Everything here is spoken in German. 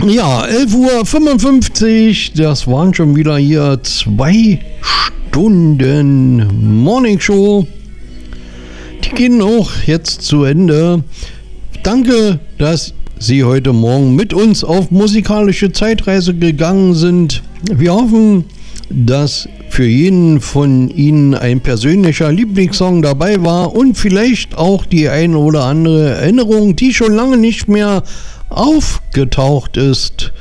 Ja, 11:55 Uhr, das waren schon wieder hier 2 Stunden Morning Show. Die gehen auch jetzt zu Ende. Danke, dass Sie heute Morgen mit uns auf musikalische Zeitreise gegangen sind. Wir hoffen, dass für jeden von Ihnen ein persönlicher Lieblingssong dabei war und vielleicht auch die ein oder andere Erinnerung, die schon lange nicht mehr aufgetaucht ist.